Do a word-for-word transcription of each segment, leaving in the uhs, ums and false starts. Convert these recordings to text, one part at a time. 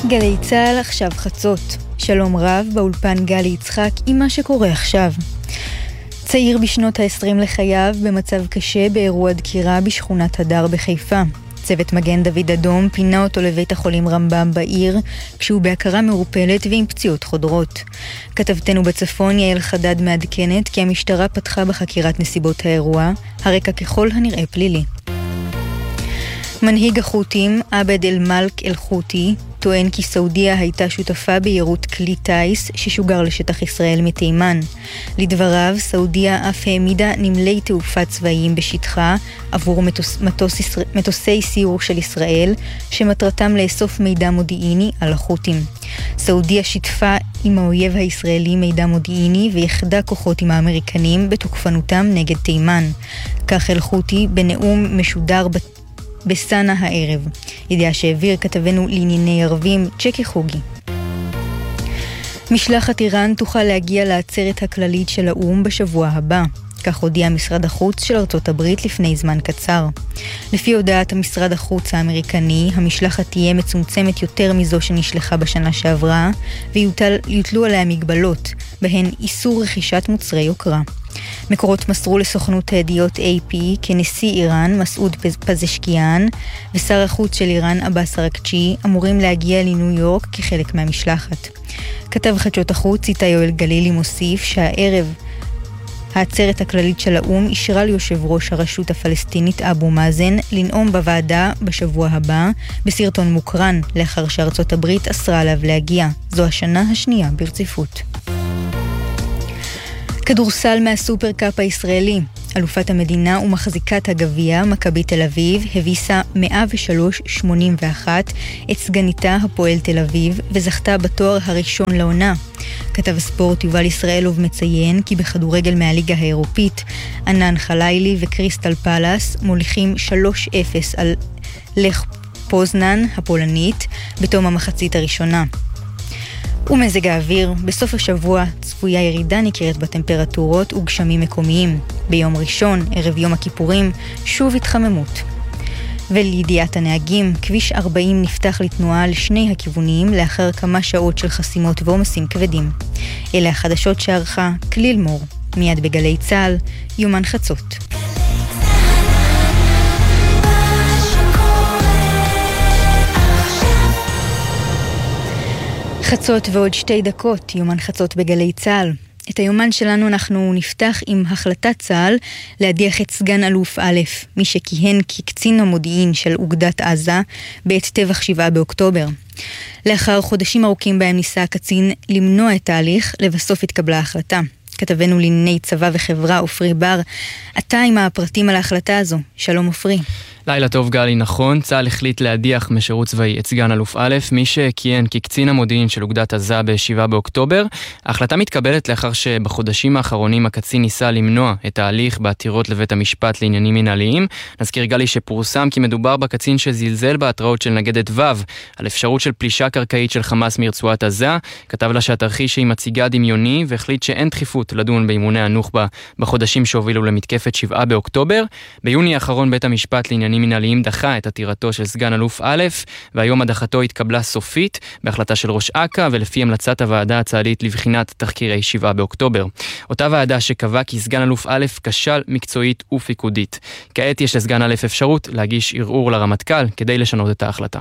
גלי צהל עכשיו חצות. שלום רב, באולפן גלי יצחק עם מה שקורה עכשיו. צעיר בשנות ה-עשרים לחייו במצב קשה באירוע דקירה בשכונת הדר בחיפה. צוות מגן דוד אדום פינה אותו לבית החולים רמב"ם בעיר, כשהוא בהכרה מעורפלת ועם פציעות חודרות. כתבתנו בצפון יעל חדד מעדכנת כי המשטרה פתחה בחקירת נסיבות האירוע, הרקע ככל הנראה פלילי. מנהיג החות'ים, עבד אל-מלק אל-חות'י, טוען כי סעודיה הייתה שותפה ביירוט כלי טייס ששוגר לשטח ישראל מתימן. לדבריו, סעודיה אף העמידה נמלי תעופה צבאיים בשטחה עבור מטוס, מטוס, מטוסי סיור של ישראל, שמטרתם לאסוף מידע מודיעיני על החות'ים. סעודיה שיתפה עם האויב הישראלי מידע מודיעיני ויחדה כוחות עם האמריקנים בתוקפנותם נגד תימן. כך אל-חות'י בנאום משודר בת... בסנה הערב, ידיעה שהעביר כתבנו לענייני ערבים צ'קי חוגי. משלחת איראן תוכל להגיע לעצרת הכללית של האו"ם בשבוע הבא, כך הודיע משרד החוץ של ארצות הברית לפני זמן קצר. לפי הודעת המשרד החוץ האמריקני, המשלחת תהיה מצומצמת יותר מזו שנשלחה בשנה שעברה, ויוטלו עליה מגבלות, בהן איסור רכישת מוצרי יוקרה. מקורות מסרו לסוכנות הידיעות איי פי כנשיא איראן מסעוד פזשקיאן ושר החוץ של איראן עבאס אראקצ'י אמורים להגיע לניו יורק כחלק מהמשלחת. כתב חדשות החוץ איתי יואל גלילי מוסיף שהערב העצרת הכללית של האו"ם אישרה ליושב ראש הרשות הפלסטינית אבו מאזן לנאום בוועדה בשבוע הבא בסרטון מוקרן לאחר שארצות הברית אסרה עליו להגיע. זו השנה השנייה ברציפות. כדורסל מהסופר קאפ הישראלי. אלופת המדינה ומחזיקת הגביע, מכבי תל אביב, הביסה מאה ושלוש שמונים ואחת את סגניתה הפועל תל אביב וזכתה בתואר הראשון לעונה. כתב הספורט יובל ישראלוב מציין כי בכדורגל מהליגה האירופית, ענן חלילי וקריסטל פלאס מוליכים שלוש אפס על לך פוזנן הפולנית בתום המחצית הראשונה. ומזג האוויר, בסוף השבוע צפויה ירידה ניכרת בטמפרטורות וגשמים מקומיים. ביום ראשון, ערב יום הכיפורים, שוב התחממות. ולידיעת הנהגים, כביש ארבעים נפתח לתנועה לשני הכיוונים לאחר כמה שעות של חסימות ועומסים כבדים. אלה החדשות שערכה כליל מור, מיד בגלי צהל, יומן חצות. חצות ועוד שתי דקות, יומן חצות בגלי צהל. את היומן שלנו אנחנו נפתח עם החלטת צהל להדיח את סגן אלוף א', מי שכיהן כקצין המודיעין של אוגדת עזה בעת טבח שבעה באוקטובר. לאחר חודשים ארוכים בהם ניסה הקצין למנוע את ההליך, לבסוף התקבלה ההחלטה. כתבנו לענייני צבא וחברה אופרי בר, אתה עם הפרטים על ההחלטה הזו. שלום אופרי. לילה טוב גלי, נכון, צה"ל החליט להדיח משירות צבאי את סגן אלוף א', מי שכיהן כקצין המודיעין של אוגדת עזה ב-שבעה באוקטובר. ההחלטה מתקבלת לאחר שבחודשים האחרונים הקצין ניסה למנוע את ההליך בעתירות לבית המשפט לעניינים מנהליים. נזכיר גלי שפורסם כי מדובר בקצין שזלזל בהתראות של נגדת ו' על אפשרות של פלישה קרקעית של חמאס מרצועת עזה. כתב לה שהתרחיש שהיא מציגה דמיוני והחליט שאין דחיפות לדון באימוני הנוח'בה בחודשים שהובילו למתקפת שבעה באוקטובר. ביוני האחרון בית המשפט לעניינים מנהליים דחה את עתירתו של סגן אלוף א', והיום הדחתו התקבלה סופית בהחלטה של ראש אכ"א ולפי המלצת הוועדה הצה"לית לבחינת תחקירי שבעה באוקטובר. אותה ועדה שקבעה כי סגן אלוף א' כשל מקצועית ופיקודית. כעת יש לסגן א' אפשרות להגיש ערעור לרמטכ"ל כדי לשנות את ההחלטה.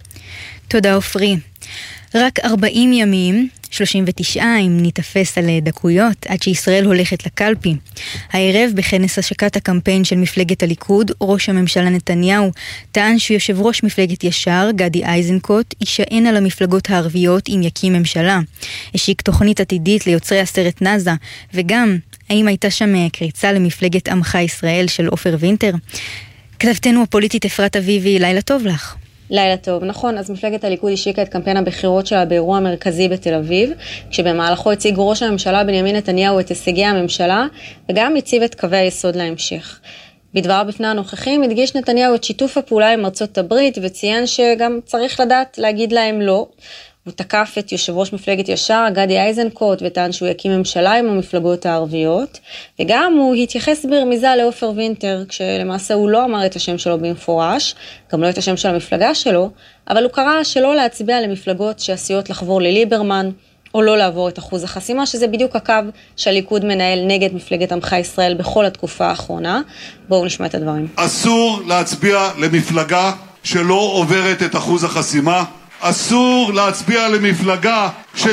תודה אופרי. רק ארבעים ימים, שלושים ותשע אם נתפס על דקויות, עד שישראל הולכת לקלפי. הערב בכנס השקת הקמפיין של מפלגת הליכוד, ראש הממשלה נתניהו טען שיושב ראש מפלגת ישר, גדי איזנקוט, יישען על המפלגות הערביות אם יקים ממשלה. השיק תוכנית עתידית ליוצרי הסרט נאזה, וגם האם הייתה שם קריצה למפלגת עמך ישראל של עופר וינטר. כתבתנו הפוליטית אפרת אביבי, לילה טוב לך. לילה טוב, נכון, אז מפלגת הליכוד השיקה את קמפיין הבחירות שלה באירוע מרכזי בתל אביב, כשבמהלכו הציג ראש הממשלה בנימין נתניהו את הישגי הממשלה, וגם הציב את קווי היסוד להמשך. בדבר בפני הנוכחים הדגיש נתניהו את שיתוף הפעולה עם ארצות הברית, וציין שגם צריך לדעת להגיד להם לא. הוא תקף את יושב ראש מפלגת ישר, גדי איזנקוט, וטען שהוא יקים ממשלה עם המפלגות הערביות, וגם הוא התייחס ברמיזה לעופר וינטר, כשלמעשה הוא לא אמר את השם שלו במפורש, גם לא את השם של המפלגה שלו, אבל הוא קרא שלא להצביע למפלגות שעשויות לחבור לליברמן, או לא לעבור את אחוז החסימה, שזה בדיוק הקו שהליכוד מנהל נגד מפלגת עמך ישראל בכל התקופה האחרונה. בואו נשמע את הדברים. אסור להצביע למפלגה שלא עוברת את אחוז החסימה. אסור להצביע למפלגה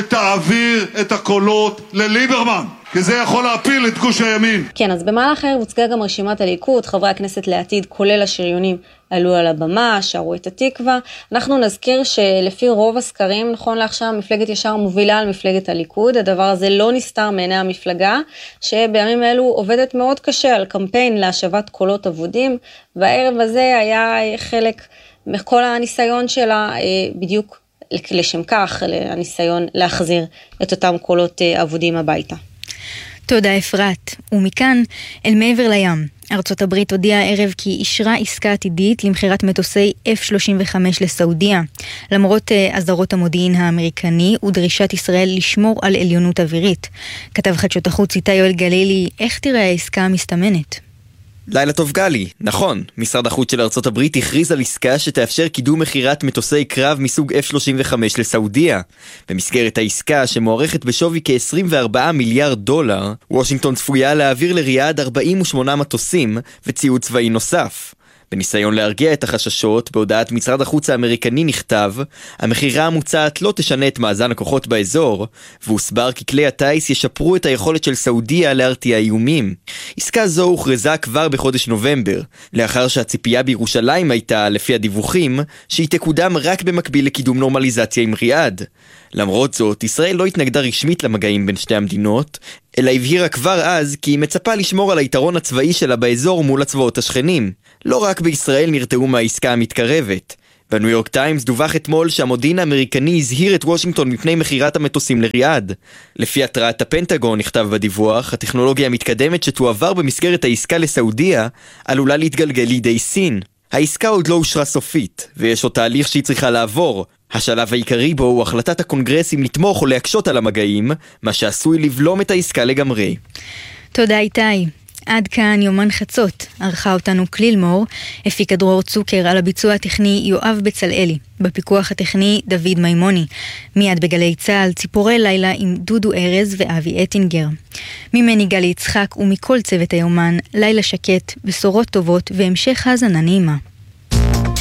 שתעביר את הקולות לליברמן, כי זה יכול להפיל את גוש הימין. כן, אז במהלך הערב הוצגה גם רשימת הליכוד, חברי הכנסת לעתיד, כולל השריונים, עלו על הבמה, שרו את התקווה. אנחנו נזכיר שלפי רוב הסקרים, נכון לעכשיו, מפלגת ישר מובילה על מפלגת הליכוד. הדבר הזה לא נסתר מעיני המפלגה, שבימים אלו עובדת מאוד קשה על קמפיין להשבת קולות אבודים, והערב הזה היה חלק מכל הניסיון שלה בדיוק לשם כך, הניסיון להחזיר את אותם קולות אבודים הביתה. תודה אפרת. ומכאן אל מעבר לים. ארצות הברית הודיעה הערב כי אישרה עסקה עתידית למחירת מטוסי אף שלושים וחמש לסעודיה. למרות אזהרות המודיעין האמריקני ודרישת ישראל לשמור על עליונות אווירית. כתב חדשות החוץ איתי יואל גלילי, איך תראה העסקה המסתמנת? לילה טוב גלי, נכון, משרד החוץ של ארצות הברית הכריז על עסקה שתאפשר קידום מחירת מטוסי קרב מסוג אף שלושים וחמש לסעודיה. במסגרת העסקה, שמוערכת בשווי כ-עשרים וארבעה מיליארד דולר, וושינגטון צפויה להעביר לריאד ארבעים ושמונה מטוסים וציוד צבאי נוסף. בניסיון להרגיע את החששות, בהודעת משרד החוץ האמריקני נכתב, המחירה המוצעת לא תשנה את מאזן הכוחות באזור, והוסבר כי כלי הטייס ישפרו את היכולת של סעודיה להרתיע איומים. עסקה זו הוכרזה כבר בחודש נובמבר, לאחר שהציפייה בירושלים הייתה, לפי הדיווחים, שהיא תקודם רק במקביל לקידום נורמליזציה עם ריאד. למרות זאת, ישראל לא התנגדה רשמית למגעים בין שתי המדינות, אלא הבהירה כבר אז כי היא מצפה לשמור על היתרון הצבאי שלה באזור מול הצבאות השכנים. לא רק בישראל נרתעו מהעסקה המתקרבת. בניו יורק טיימס דווח אתמול שהמודיעין האמריקני הזהיר את וושינגטון מפני מחירת המטוסים לריאד. לפי התראת הפנטגון נכתב בדיווח, הטכנולוגיה המתקדמת שתועבר במסגרת העסקה לסעודיה עלולה להתגלגל לידי סין. העסקה עוד לא אושרה סופית, ויש עוד תהליך שהיא צריכה לעבור. השלב העיקרי בו הוא החלטת הקונגרס אם לתמוך או להקשות על המגעים, מה שעשוי לבלום את העסקה לגמרי. תודה איתי. עד כאן יומן חצות. ערכה אותנו כליל מור, הפיק דרור צוקר, על הביצוע הטכני יואב בצלאלי, בפיקוח הטכני דוד מימוני. מיד בגלי צהל ציפורי לילה עם דודו ארז ואבי אטינגר. ממני גלי יצחק ומכל צוות היומן, לילה שקט, בשורות טובות והמשך האזנה נעימה.